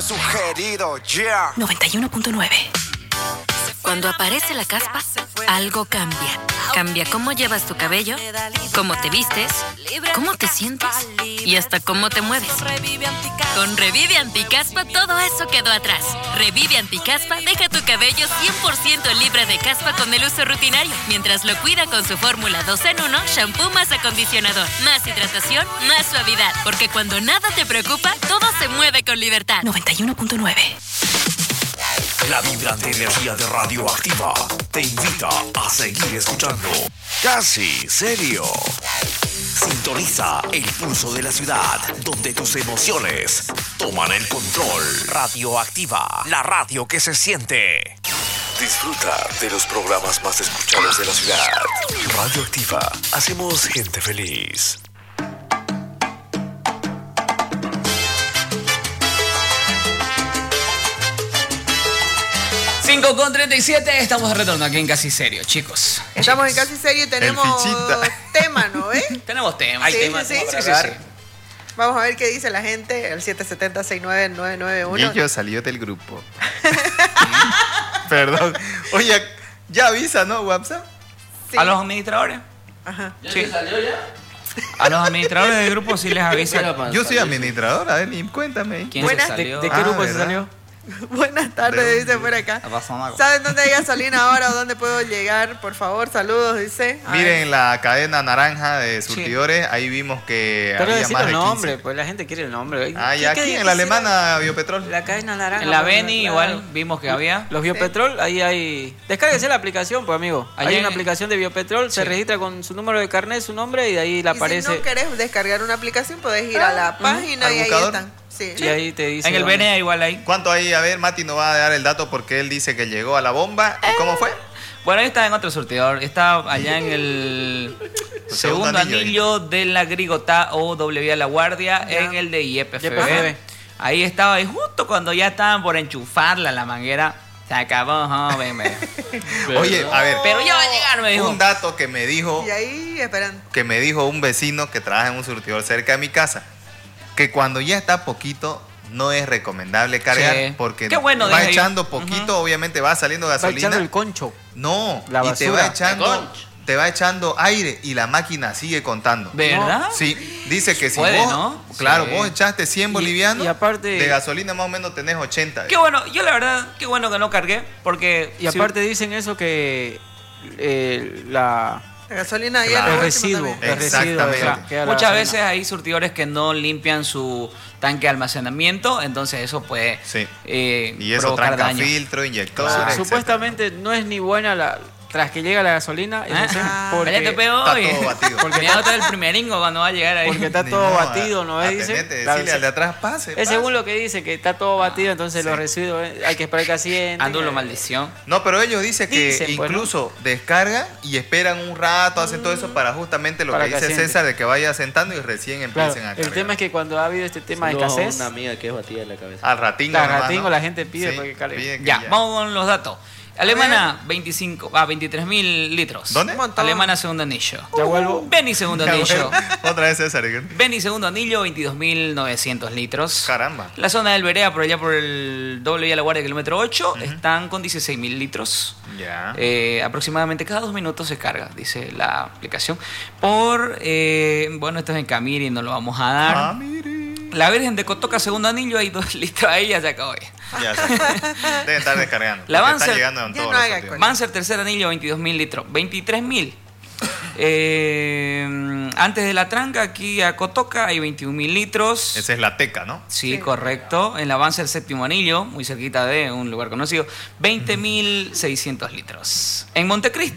sugerido, yeah. 91.9. Cuando aparece la caspa, algo cambia. Cambia cómo llevas tu cabello, cómo te vistes, cómo te sientes y hasta cómo te mueves. Con Revive Anticaspa todo eso quedó atrás. Revive Anticaspa deja tu cabello 100% libre de caspa con el uso rutinario, mientras lo cuida con su fórmula 2 en 1, shampoo más acondicionador, más hidratación, más suavidad. Porque cuando nada te preocupa, todo se mueve con libertad. 91.9. La vibrante energía de Radioactiva te invita a seguir escuchando Casi Serio. Sintoniza el pulso de la ciudad, donde tus emociones toman el control. Radioactiva, la radio que se siente. Disfruta de los programas más escuchados de la ciudad. Radioactiva, hacemos gente feliz. 5:37, estamos de retorno aquí en Casi Serio, chicos. Estamos en Casi Serio y tenemos tema, ¿no? Tenemos tema. Sí, Hay temas. sí. Vamos a ver qué dice la gente, el 770-69991. Y ellos salió del grupo. Perdón. Oye, ya avisa, ¿no, WhatsApp? Sí. A los administradores. Ajá. Sí. ¿Salió ya? A los administradores del grupo sí les avisa. Yo soy administrador, a ver, cuéntame. ¿Quién se salió? ¿De qué grupo se ¿verdad? salió? Buenas tardes, dice por acá. ¿Saben dónde hay gasolina ahora o dónde puedo llegar? Por favor, saludos, dice. Miren la cadena naranja de surtidores, ahí vimos que Pero había decir más el de 15. nombre, pues la gente quiere el nombre. Ah, ya aquí en la alemana Biopetrol. La cadena naranja. En la pues, Beni claro. igual vimos que había. Los Biopetrol, ahí hay... Descárguese la aplicación, pues, amigo. Allá Hay en- una aplicación de Biopetrol, se registra con su número de carnet, su nombre, y de ahí le Y aparece... si no querés descargar una aplicación, podés ir a la página ¿Al y ahí buscador? están. Sí. Y ahí te dice... En el dónde. BNA igual hay. ¿Cuánto ahí? A ver, Mati nos va a dar el dato porque él dice que llegó a la bomba. ¿Y cómo fue? Bueno, ahí está en otro surtidor. Está allá en el segundo anillo de la Grigotá o W La Guardia, Ya. en el de YPFB. YPFB. Ahí estaba, y justo cuando ya estaban por enchufarla la manguera, se acabó, joven. Oye, a ver, Pero ya va a llegar, me dijo. un dato que me dijo Y ahí esperan. un vecino que trabaja en un surtidor cerca de mi casa, que cuando ya está poquito no es recomendable cargar Sí. porque Qué bueno, va dije yo. echando poquito, obviamente va saliendo Va echando gasolina. el concho. No, La y te basura. va echando aire y la máquina sigue contando. ¿Verdad? Sí, dice que si Puede, vos, ¿no? claro, Sí. vos echaste 100 bolivianos, y aparte- de gasolina más o menos tenés 80. Qué bueno, yo la verdad, qué bueno que no cargué, porque... Y aparte dicen eso que La gasolina ahí Claro. es el lo residuo. último también. El residuo Exactamente. queda la muchas gasolina. veces hay surtidores que no limpian su tanque de almacenamiento, entonces eso puede Sí. Y eso provocar tranca daño. filtro, inyectores, Claro. etcétera. Supuestamente no es ni buena tras que llega la gasolina. Porque te pego está hoy. todo batido. Porque ya no está el primeringo cuando va a llegar ahí. Porque está Ni todo modo, batido, ¿no es? Dice. atendete, Claro, decirle sí. al de atrás, pase. Es según lo que dice, que está todo batido, entonces Sí. los residuos hay que esperar que asienten. Andulo, maldición. No, pero ellos dicen que Dicen, pues, ¿no? incluso descargan y esperan un rato, hacen todo eso para justamente lo Para que que dice asiente. César, de que vaya sentando y recién Claro, empiecen a cargar. el tema es que cuando ha habido este tema de Saludos a escasez, una amiga que es batida de la cabeza. Al ratingo, la nomás, ratingo ¿no? la gente pide Sí, para que cargue. pide que Ya, vamos con los datos. Alemana, 23.000 litros. ¿Dónde? Un montón. Alemana, segundo anillo. Ya vuelvo. Beni, segundo Ya, anillo. bueno, otra vez César. Beni, segundo anillo, 22.900 litros. Caramba. La zona del Berea, por allá por el doble vía La Guardia, kilómetro 8, están con 16.000 litros. Ya. Aproximadamente cada 2 minutos se carga, dice la aplicación. Bueno, esto es en Camiri, no lo vamos a dar. Ah, mire. La Virgen de Cotoca, segundo anillo, hay 2 litros ahí, ya se acabó. Ya está. Deben estar descargando. La porque Banzer- están llegando en Ya todos no los haga sitios. Manser, tercer anillo, 22.000 litros. 23.000. Antes de la tranca, aquí a Cotoca hay 21.000 litros. Esa es la teca, ¿no? Sí, correcto. En la Avance el séptimo anillo, muy cerquita de un lugar conocido, 20.600 litros. En Montecristi,